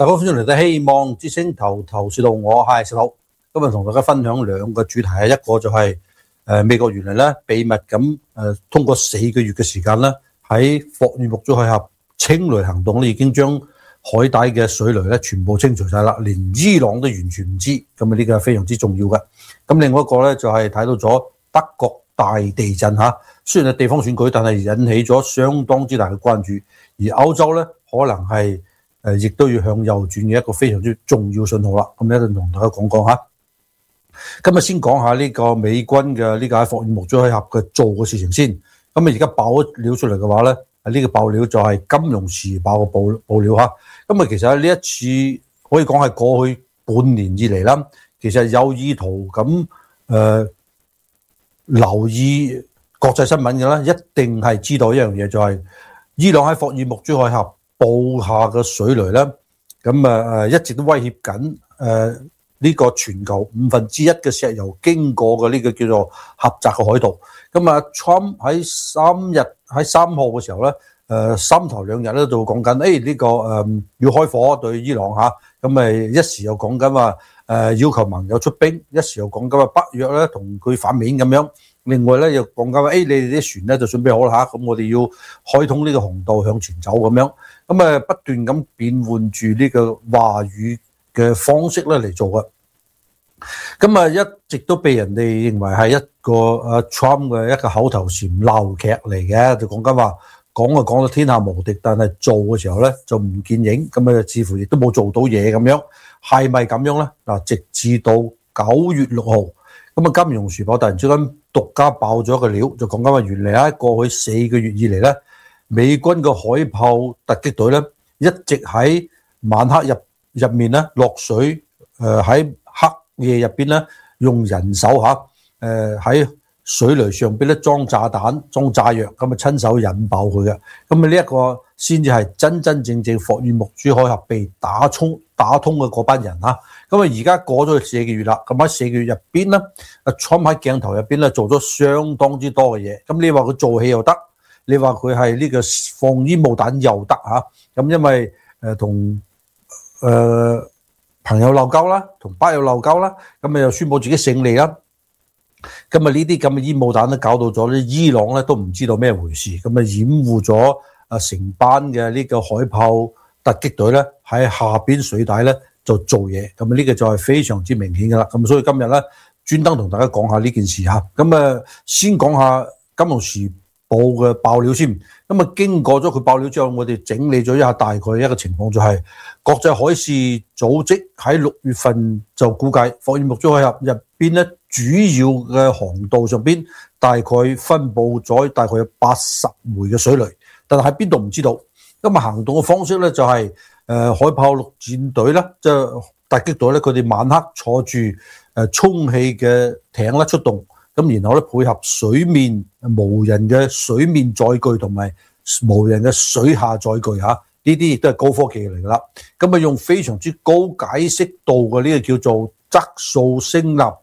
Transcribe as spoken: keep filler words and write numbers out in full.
大家歡迎嚟到希望之星頭頭是道，我係石頭。今日同大家分享兩個主題，一個就係、是、誒、呃、美國原來咧秘密咁誒、呃、通過四個月嘅時間咧，喺霍爾木茲海峽清雷行動咧，已經將海底嘅水雷咧全部清除晒啦，連伊朗都完全唔知。咁啊呢個係非常之重要嘅。咁另外一個咧就係、是、睇到咗德國大地震嚇，雖然係地方選舉，但係引起咗相當之大嘅關注。而歐洲咧可能係誒亦都要向右轉嘅一個非常之重要信號啦。咁一陣同大家講講嚇。今日先講下呢個美軍嘅呢個喺霍爾木茲海峽嘅做嘅事情先。咁啊而家爆咗料出嚟嘅話咧，呢、這個爆料就係《金融時報》嘅報報料嚇。咁啊其實喺呢一次可以講係過去半年以嚟啦，其實有意圖咁誒、呃、留意國際新聞嘅啦，一定係知道一樣嘢，就係伊朗喺霍爾木茲海峽布下嘅水雷咧，咁啊誒一直都威脅緊誒呢個全球五分之一嘅石油經過嘅呢個叫做狹窄嘅海道。咁啊 Trump 喺三日喺三號嘅時候咧，誒三頭兩日咧就講緊誒呢個誒要開火對伊朗嚇，咁咪一時又講緊話誒要求盟友出兵，一時又講緊話北約咧同佢反面咁樣。另外咧又講緊話誒你哋啲船咧就準備好啦嚇，咁我哋要開通呢個航道向前走咁樣。咁啊不斷咁變換住呢個話語嘅方式咧嚟做嘅。咁啊一直都被人哋認為係一個誒 Trump 嘅一個口頭禪鬧劇嚟嘅，就講緊話講啊講到天下無敵，但係做嘅時候咧就唔見影，咁啊似乎亦都冇做到嘢咁樣，係咪咁樣咧？嗱，直至到九月六號，咁啊《金融時報》突然之間獨家爆咗個料，就講緊話原嚟喺過去四個月以嚟咧，美軍嘅海豹突擊隊咧一直喺晚黑入入面咧落水，誒喺黑夜入邊咧用人手嚇誒喺水雷上邊咧裝炸彈、裝炸藥，咁啊親手引爆佢嘅。咁啊呢一個先至係真真正正霍爾木茲海峽被打通打通嘅嗰班人嚇。咁啊而家過咗四個月啦，咁喺四個月入邊咧，阿 Trump 喺鏡頭入邊咧做咗相當之多嘅嘢。咁你話佢做戲又得，你話佢係呢個放煙霧彈又得嚇。咁因為誒同誒朋友鬧交啦，同班友鬧交啦，咁啊又宣佈自己勝利啦。咁啊呢啲咁嘅煙霧彈咧，搞到咗咧伊朗咧都唔知道咩回事，咁啊掩護咗啊成班嘅呢個海豹突擊隊咧喺下邊水底咧就做嘢，咁啊呢個就係非常之明顯噶啦。咁所以今日咧專登同大家講下呢件事嚇。咁啊先講下金融時報嘅爆料先。咁啊經過咗佢爆料之後，我哋整理咗一下大概一個情況，就係國際海事組織喺六月份就估計霍爾木茲海峽入邊咧主要嘅航道上邊大概分佈咗大概有八十枚嘅水雷，但係喺邊度唔知道。咁啊行動嘅方式咧就係誒海豹陸戰隊咧，即係突擊隊咧，佢哋晚黑坐住誒充氣嘅艇咧出動。咁然後咧配合水面無人嘅水面載具同埋無人嘅水下載具嚇，呢啲亦都係高科技嚟噶啦。咁啊用非常之高解析度嘅呢個叫做質素聲納